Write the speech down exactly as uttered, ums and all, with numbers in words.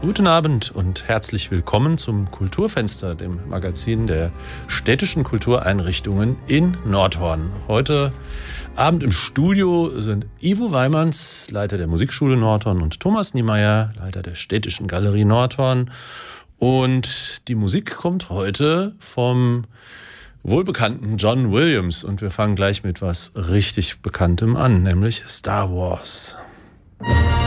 Guten Abend und herzlich willkommen zum Kulturfenster, dem Magazin der städtischen Kultureinrichtungen in Nordhorn. Heute Abend im Studio sind Ivo Weimanns, Leiter der Musikschule Nordhorn, und Thomas Niemeyer, Leiter der Städtischen Galerie Nordhorn. Und die Musik kommt heute vom wohlbekannten John Williams. Und wir fangen gleich mit was richtig Bekanntem an, nämlich Star Wars.